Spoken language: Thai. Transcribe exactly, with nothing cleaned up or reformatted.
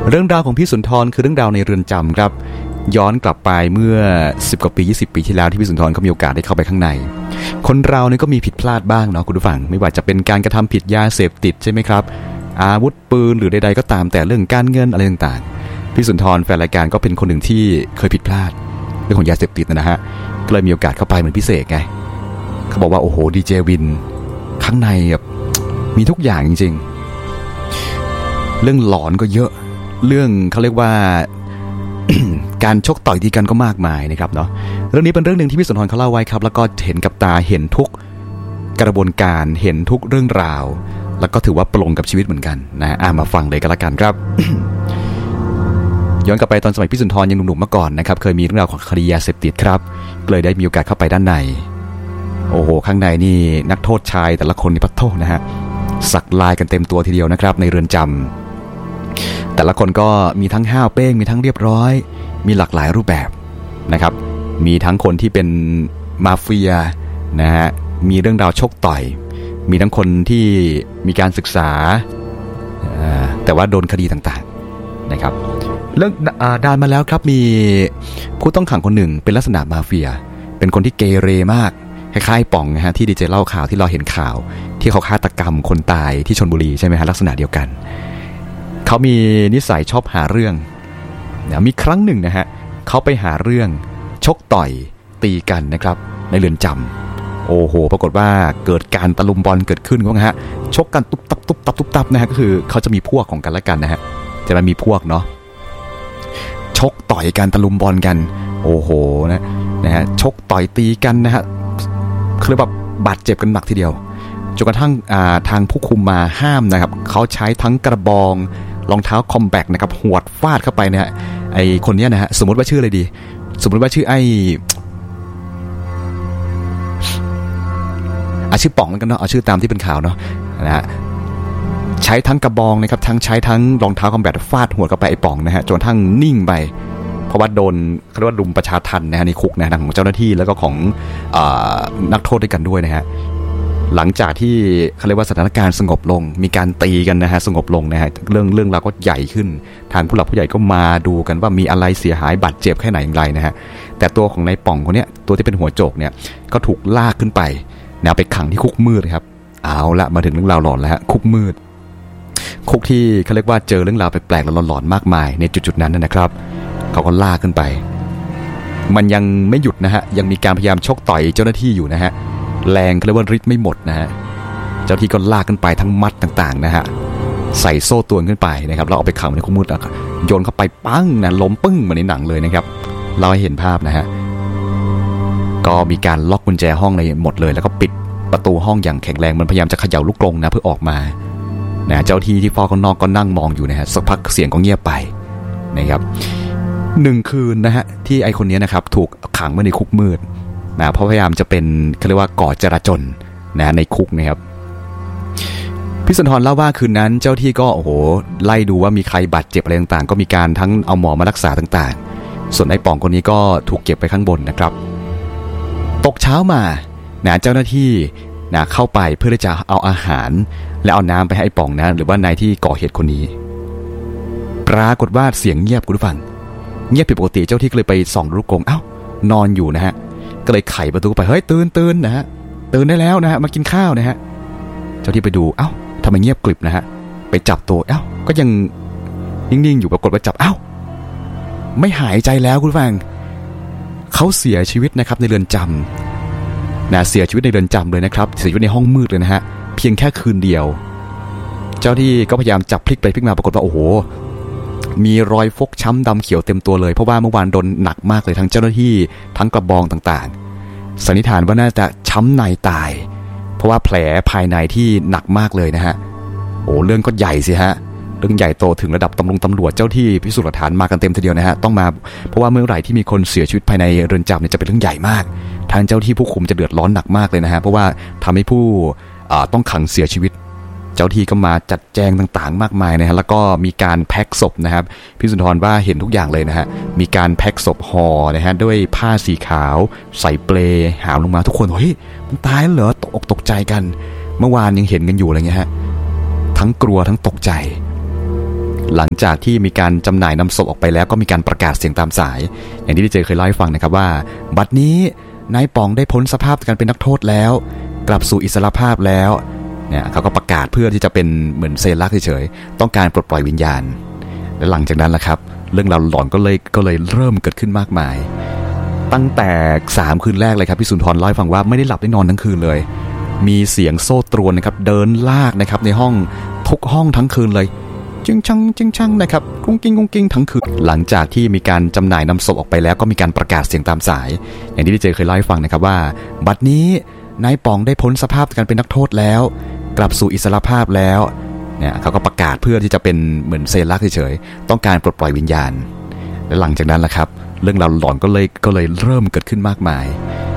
เรื่องราวของพี่สุนทรคือเรื่องราวในเรือนจำครับย้อนกลับไปเมื่อสิบกว่าปียี่สิบปีที่แล้วที่พี่สุนทรก็มีโอกาสได้เข้าไปข้างในคนเราเนี่ยก็มีผิดพลาดบ้างเนาะคุณผู้ฟังไม่ว่าจะเป็นการกระทำผิดยาเสพติดใช่ไหมครับอาวุธปืนหรือใดๆก็ตามแต่เรื่องการเงินอะไรต่างๆพี่สุนทรแฟนรายการก็เป็นคนหนึ่งที่เคยผิดพลาดเรื่องของยาเสพติดนะฮะก็เลยมีโอกาสเข้าไปเหมือนพิเศษไงเขาบอกว่าโอ้โหดีเจวินข้างในแบบมีทุกอย่างจริงๆเรื่องหลอนก็เยอะเรื่องเขาเรียกว่า การชกต่อยตีกันก็มากมายนะครับเนาะเรื่องนี้เป็นเรื่องนึงที่พี่สุนทรเขาเล่าไว้ครับแล้วก็เห็นกับตาเห็นทุกกระบวนการเห็นทุกเรื่องราวแล้วก็ถือว่าปลงกับชีวิตเหมือนกันนะอ่ะมาฟังเลยกันละกันครับ ย้อนกลับไปตอนสมัยพี่สุนทรยังหนุ่มๆมาก่อนนะครับเคยมีเรื่องราวของคดียาเสพติดครับเลยได้มีโอกาสเข้าไปด้านในโอ้โหข้างในนี่นักโทษชายแต่ละคนนี่พัดโทษนะฮะสักลายกันเต็มตัวทีเดียวนะครับในเรือนจำแต่ละคนก็มีทั้งห้าวเป้งมีทั้งเรียบร้อยมีหลากหลายรูปแบบนะครับมีทั้งคนที่เป็นมาเฟียนะฮะมีเรื่องราวชกต่อยมีทั้งคนที่มีการศึกษาแต่ว่าโดนคดีต่างๆนะครับเรื่องดานมาแล้วครับมีผู้ต้องขังคนหนึ่งเป็นลักษณะมาเฟียเป็นคนที่เกเรมากคล้ายๆป่องนะฮะที่ดีเจเล่าข่าวที่เราเห็นข่าวที่เขาฆาตกรรมคนตายที่ชลบุรีใช่ไหมฮะลักษณะเดียวกันเขามีนิสัยชอบหาเรื่องนะมีครั้งหนึ่งนะฮะเขาไปหาเรื่องชกต่อยตีกันนะครับในเรือนจำโอ้โหปรากฏว่าเกิดการตะลุมบอลเกิดขึ้นก็นะฮะชกกันตุ๊บตับตุ๊บตับตุ๊บตับนะฮะก็คือเขาจะมีพวกของกันและกันนะฮะจะมามีพวกเนาะชกต่อยกันตะลุมบอลกันโอ้โหนะนะฮะชกต่อยตีกันนะฮะคือแบบบาดเจ็บกันหนักทีเดียวจนกระทั่งทางผู้คุมมาห้ามนะครับเขาใช้ทั้งกระบองรองเท้าคอมแบทนะครับหวดฟาดเข้าไปเนี่ยไอคนนี้นะฮะสมมติว่าชื่ออะไรดีสมมติว่าชื่อไออาชื่อป๋องกันเนาะเอาชื่อตามที่เป็นข่าวเนาะนะฮะใช้ทั้งกระบองนะครับทั้งใช้ทั้งรองเท้าคอมแบทฟาดหัวเข้าไปไอป๋องนะฮะจนทั้งนิ่งไปเพราะว่าโดนเขาเรียกว่ารุมประชาทัณฑ์นะฮะในคุกนะของเจ้าหน้าที่แล้วก็ของนักโทษด้วยกันด้วยนะฮะหลังจากที่เขาเรียกว่าสถานการณ์สงบลงมีการตีกันนะฮะสงบลงนะฮะเรื่องเรื่องราวก็ใหญ่ขึ้นทางผู้หลักผู้ใหญ่ก็มาดูกันว่ามีอะไรเสียหายบาดเจ็บแค่ไหนอย่างไรนะฮะแต่ตัวของนายป่องคนนี้ตัวที่เป็นหัวโจกเนี่ยก็ถูกลากขึ้นไปแนวไปขังที่คุกมืดครับเอาละมาถึงเรื่องราวหลอนแล้วฮะคุกมืดคุกที่เขาเรียกว่าเจอเรื่องราวแปลกๆหลอนๆมากมายในจุดๆนั้นนะครับเขาก็ลากขึ้นไปมันยังไม่หยุดนะฮะยังมีการพยายามชกต่อยเจ้าหน้าที่อยู่นะฮะแรงเขาเรียกว่าฤทธิ์ไม่หมดนะฮะเจ้าที่ก็ลากขึ้นไปทั้งมัดต่างๆนะฮะใส่โซ่ตรวนขึ้นไปนะครับเราเอาไปขังในคุกมืดแล้วโยนเข้าไปปั้งนะล้มปึ้งเหมือนในหนังเลยนะครับเราให้เห็นภาพนะฮะก็มีการล็อกกุญแจห้องในหมดเลยแล้วก็ปิดประตูห้องอย่างแข็งแรงมันพยายามจะเขย่าลูกกรงนะเพื่อออกมานะเจ้าที่ที่เฝ้าข้างนอกก็นั่งมองอยู่นะฮะสักพักเสียงก็เงียบไปนะครับหนึ่งคืนนะฮะที่ไอคนนี้นะครับถูกขังไว้ในคุกมืดนะเพราะพยายามจะเป็นเขาเรียกว่าก่อจราจลนะในคุกนะครับพี่สุนทรเล่าว่าคืนนั้นเจ้าที่ก็โอ้โหไล่ดูว่ามีใครบาดเจ็บอะไรต่างๆก็มีการทั้งเอาหมอมารักษาต่างๆส่วนไอ้ป่องคนนี้ก็ถูกเก็บไปข้างบนนะครับตกเช้ามานะเจ้าหน้าที่นะเข้าไปเพื่อที่จะเอาอาหารและเอาน้ำไปให้ไอ้ป่องนะหรือว่านายที่ก่อเหตุคนนี้ปรากฏว่าเสียงเงียบคุณผู้ฟังเงียบผิดปกติเจ้าที่ก็เลยไปส่องลูกกรงเอ้านอนอยู่นะฮะก็เลยไขประตูไปเฮ้ยตื่นตื่นนะฮะตื่นได้แล้วนะฮะมากินข้าวนะฮะเจ้าที่ไปดูเอ้าทำไมเงียบกริบนะฮะไปจับตัวเอ้าก็ยังนิ่งๆอยู่ปรากฏว่าจับเอ้าไม่หายใจแล้วคุณฟังเขาเสียชีวิตนะครับในเรือนจำนะเสียชีวิตในเรือนจำเลยนะครับเสียชีวิตในห้องมืดเลยนะฮะเพียงแค่คืนเดียวเจ้าที่ก็พยายามจับพลิกไปพลิกมาปรากฏว่าโอ้โหมีรอยฟกช้ำดำเขียวเต็มตัวเลยเพราะว่าเมื่อวานโดนหนักมากเลยทั้งเจ้าหน้าที่ทั้งกระบองต่างๆสันนิษฐานว่าน่าจะช้ำในตายเพราะว่าแผลภายในที่หนักมากเลยนะฮะโอ้เรื่องก็ใหญ่สิฮะเรื่องใหญ่โตถึงระดับตำรวจตำรวจเจ้าที่พิสูจน์หลักฐานมากันเต็มทีเดียวนะฮะต้องมาเพราะว่าเมื่อไหร่ที่มีคนเสียชีวิตภายในเรือนจำเนี่ยจะเป็นเรื่องใหญ่มากทางเจ้าที่ผู้คุมจะเดือดร้อนหนักมากเลยนะฮะเพราะว่าทำให้ผู้ต้องขังเสียชีวิตเจ้าที่ก็มาจัดแจงต่างๆมากมายนะฮะแล้วก็มีการแพ็คศพนะครับพี่สุนทรว่าเห็นทุกอย่างเลยนะฮะมีการแพ็คศพห่อนะฮะด้วยผ้าสีขาวใส่เปลหามลงมาทุกคนเฮ้ยมันตายแล้วเหรอตกอกตกใจกันเมื่อวานยังเห็นกันอยู่อะไรเงี้ยฮะทั้งกลัวทั้งตกใจหลังจากที่มีการจำหน่ายนำศพออกไปแล้วก็มีการประกาศเสียงตามสายอย่างที่ดีเจเคยเล่าให้ฟังนะครับว่าบัดนี้นายป๋องได้พ้นสภาพการเป็นนักโทษแล้วกลับสู่อิสรภาพแล้วเนี่ยเขาก็ประกาศเพื่อที่จะเป็นเหมือนเซลักเฉยๆต้องการปลดปล่อยวิญญาณและหลังจากนั้นล่ะครับเรื่องราวหลอนก็เลยก็เลยเริ่มเกิดขึ้นมากมายตั้งแต่สามคืนแรกเลยครับพี่สุนทรเล่าให้ฟังว่าไม่ได้หลับได้นอนทั้งคืนเลยมีเสียงโซ่ตรวนนะครับเดินลากนะครับในห้องทุกห้องทั้งคืนเลยจึงชังจึงชังนะครับกุ้งกิ้งกุ้งกิ้งทั้งคืนหลังจากที่มีการจำหน่ายนำศพออกไปแล้วก็มีการประกาศเสียงตามสายอย่างที่ดีเจเคยเล่าให้ฟังนะครับว่าบัดนี้นายป๋องได้พ้นสภาพการเป็นนักโทษแล้วกลับสู่อิสรภาพแล้วเนี่ยเขาก็ประกาศเพื่อที่จะเป็นเหมือนเซลักเฉยๆต้องการปลดปล่อยวิญญาณและหลังจากนั้นล่ะครับเรื่องราวหลอนก็เลยก็เลยเริ่มเกิดขึ้นมากมาย